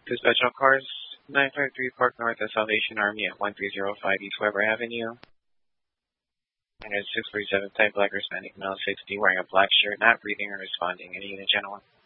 Dispatch on cars 953 Park North of Salvation Army at 1305 East Weber Avenue. And it's 647 type black Hispanic male 60 wearing a black shirt, not breathing or responding. Any unit, gentlemen?